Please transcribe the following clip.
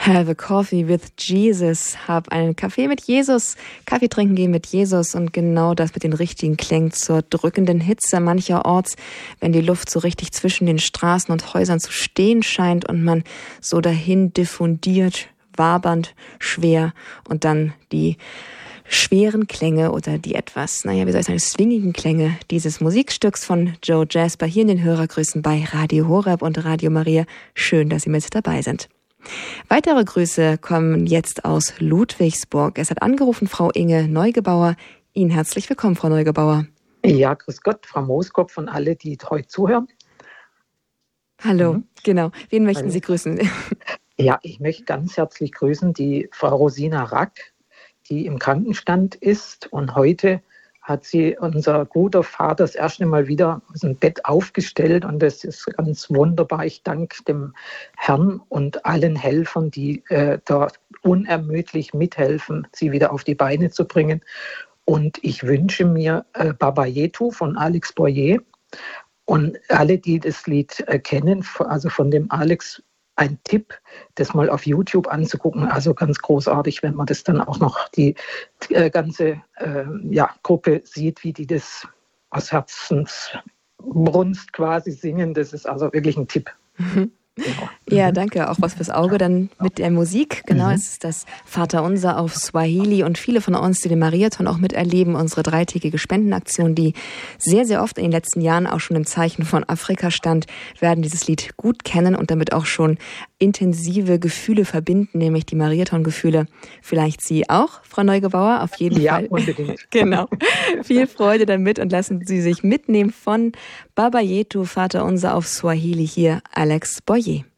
Have a coffee with Jesus. Hab einen Kaffee mit Jesus. Kaffee trinken gehen mit Jesus. Und genau das mit den richtigen Klängen zur drückenden Hitze mancherorts, wenn die Luft so richtig zwischen den Straßen und Häusern zu stehen scheint und man so dahin diffundiert, wabernd, schwer und dann die schweren Klänge oder die etwas, wie soll ich sagen, swingigen Klänge dieses Musikstücks von Joe Jasper hier in den Hörergrüßen bei Radio Horeb und Radio Maria. Schön, dass Sie mit dabei sind. Weitere Grüße kommen jetzt aus Ludwigsburg. Es hat angerufen Frau Inge Neugebauer. Ihnen herzlich willkommen, Frau Neugebauer. Ja, grüß Gott, Frau Mooskopf und alle, die heute zuhören. Hallo, genau. Wen möchten Sie grüßen? Ja, ich möchte ganz herzlich grüßen die Frau Rosina Rack, die im Krankenstand ist. Und heute hat sie unser guter Vater das erste Mal wieder aus dem Bett aufgestellt. Und das ist ganz wunderbar. Ich danke dem Herrn und allen Helfern, die da unermüdlich mithelfen, sie wieder auf die Beine zu bringen. Und ich wünsche mir Baba Yetu von Alex Boyer. Und alle, die das Lied kennen, also von dem Alex, ein Tipp, das mal auf YouTube anzugucken. Also ganz großartig, wenn man das dann auch noch die ganze Gruppe sieht, wie die das aus Herzensbrunst quasi singen. Das ist also wirklich ein Tipp. Mhm. Genau. Ja, danke. Auch was fürs Auge dann mit der Musik. Genau, es ist das Vaterunser auf Swahili und viele von uns, die den Mariathon auch miterleben, unsere dreitägige Spendenaktion, die sehr, sehr oft in den letzten Jahren auch schon im Zeichen von Afrika stand, werden dieses Lied gut kennen und damit auch schon intensive Gefühle verbinden, nämlich die Mariathon-Gefühle. Vielleicht Sie auch, Frau Neugebauer, auf jeden Fall. Ja, unbedingt. Genau. Viel Freude damit und lassen Sie sich mitnehmen von Baba Yetu, Vaterunser auf Swahili, hier Alex Boyer.